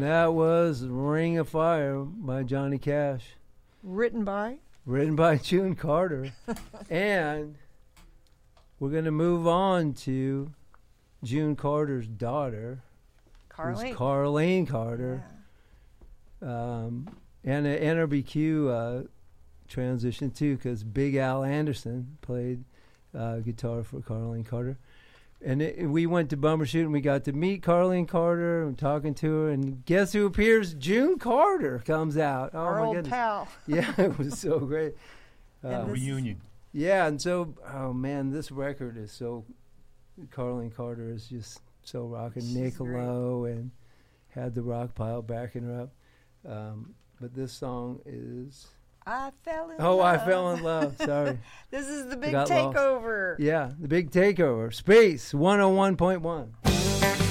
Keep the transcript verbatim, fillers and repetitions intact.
that was Ring of Fire by Johnny Cash. Written by? Written by June Carter. And we're going to move on to June Carter's daughter, Carlene. Carlene Carter. Yeah. Um, and an N R B Q uh, transition, too, because Big Al Anderson played uh, guitar for Carlene Carter. And it, we went to Bumbershoot, and we got to meet Carlene Carter and talking to her. And guess who appears? June Carter comes out. Oh, Our my old goodness. pal. Yeah, it was so great. Uh, reunion. Yeah, and so, oh, man, this record is so, Carlene Carter is just so rocking. Nick Lowe and had the rock pile backing her up. Um, but this song is... I fell in oh, love. I fell in love. Sorry. This is the big Got takeover. Lost. Yeah, the big takeover. Space one oh one point one.